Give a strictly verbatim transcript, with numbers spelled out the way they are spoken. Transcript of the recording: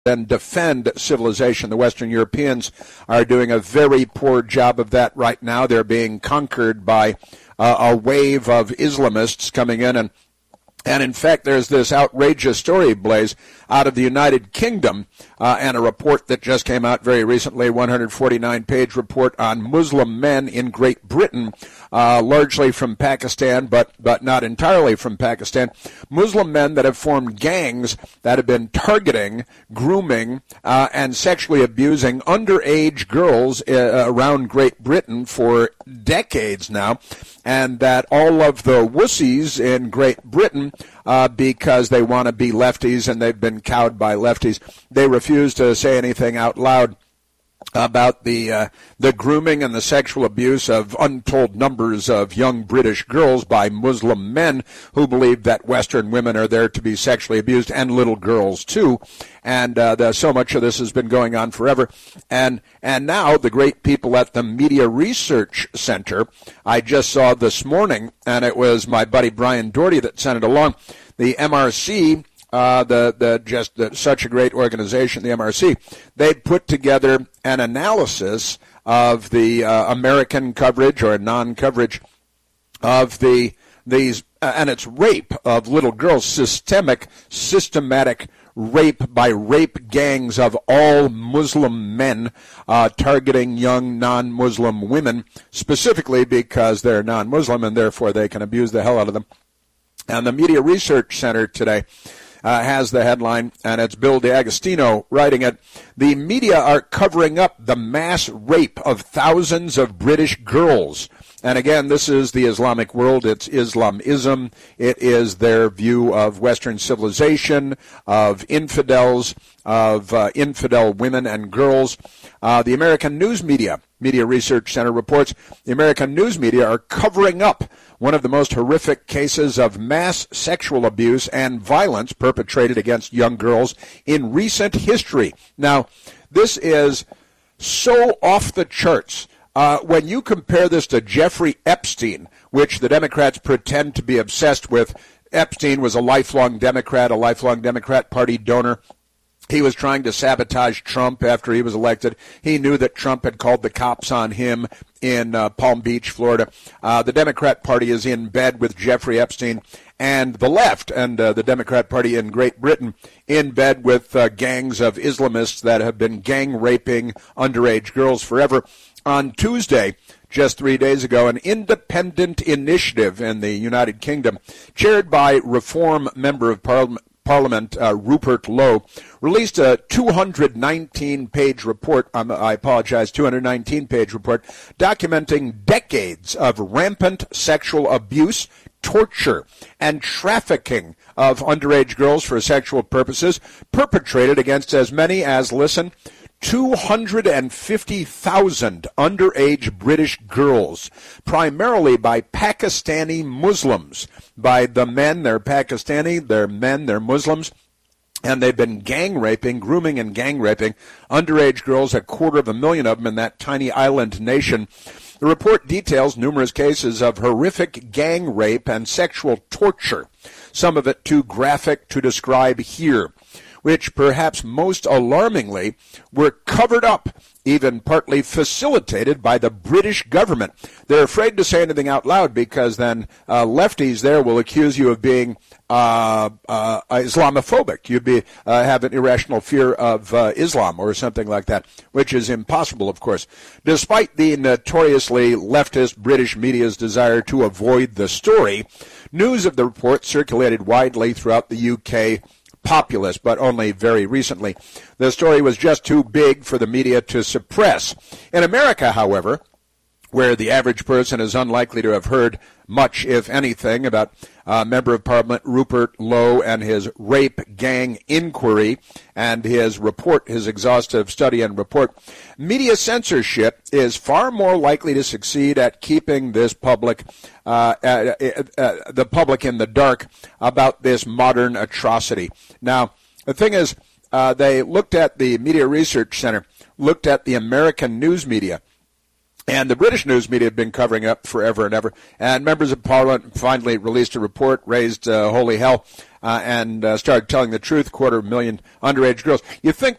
and defend civilization. The Western Europeans are doing a very poor job of that right now. They're being conquered by uh, a wave of Islamists coming in, and And, in fact, there's this outrageous story, Blaze, out of the United Kingdom, uh, and a report that just came out very recently, one hundred forty-nine page report on Muslim men in Great Britain, uh, largely from Pakistan, but, but not entirely from Pakistan. Muslim men that have formed gangs that have been targeting, grooming, uh, and sexually abusing underage girls uh, around Great Britain for decades now, and that all of the wussies in Great Britain, uh, because they want to be lefties and they've been cowed by lefties, they refuse to say anything out loud about the uh, the grooming and the sexual abuse of untold numbers of young British girls by Muslim men who believe that Western women are there to be sexually abused, and little girls too. And uh, the, so much of this has been going on forever. And and now the great people at the Media Research Center, I just saw this morning, and it was my buddy Brian Doherty that sent it along, the M R C. Uh, the, the, just the, such a great organization, the M R C, they put together an analysis of the uh, American coverage or non-coverage of the, these, uh, and it's rape of little girls, systemic, systematic rape by rape gangs of all Muslim men, uh, targeting young non-Muslim women, specifically because they're non-Muslim and therefore they can abuse the hell out of them. And the Media Research Center today Uh, has the headline, and it's Bill D'Agostino writing it. The media are covering up the mass rape of thousands of British girls. And again, this is the Islamic world. It's Islamism. It is their view of Western civilization, of infidels, of uh, infidel women and girls. Uh, the American news media, Media Research Center reports, the American news media are covering up one of the most horrific cases of mass sexual abuse and violence perpetrated against young girls in recent history. Now, this is so off the charts. Uh, when you compare this to Jeffrey Epstein, which the Democrats pretend to be obsessed with, Epstein was a lifelong Democrat, a lifelong Democrat Party donor. He was trying to sabotage Trump after he was elected. He knew that Trump had called the cops on him in uh, Palm Beach, Florida. Uh, the Democrat Party is in bed with Jeffrey Epstein, and the left and uh, the Democrat Party in Great Britain in bed with uh, gangs of Islamists that have been gang raping underage girls forever. On Tuesday, just three days ago, an independent initiative in the United Kingdom, chaired by Reform Member of Parliament, Parliament uh, Rupert Lowe, released a two hundred nineteen page report, um, I apologize, two hundred nineteen page report, documenting decades of rampant sexual abuse, torture, and trafficking of underage girls for sexual purposes, perpetrated against as many as, listen, two hundred fifty thousand underage British girls, primarily by Pakistani Muslims. By the men, they're Pakistani, they're men, they're Muslims, and they've been gang raping, grooming and gang raping underage girls, a quarter of a million of them in that tiny island nation. The report details numerous cases of horrific gang rape and sexual torture, some of it too graphic to describe here, which perhaps most alarmingly were covered up, even partly facilitated by the British government. They're afraid to say anything out loud because then uh, lefties there will accuse you of being uh, uh, Islamophobic. You'd be uh, have an irrational fear of uh, Islam or something like that, which is impossible, of course. Despite the notoriously leftist British media's desire to avoid the story, news of the report circulated widely throughout the U K populace, but only very recently. The story was just too big for the media to suppress. In America, however, where the average person is unlikely to have heard much, if anything, about uh, Member of Parliament Rupert Lowe and his rape gang inquiry and his report, his exhaustive study and report, media censorship is far more likely to succeed at keeping this public, uh, uh, uh, the public in the dark about this modern atrocity. Now, the thing is, uh, they looked at the Media Research Center, looked at the American news media, And the British news media have been covering up forever and ever. And members of Parliament finally released a report, raised uh, holy hell, uh, and uh, started telling the truth. Quarter of a million underage girls. You think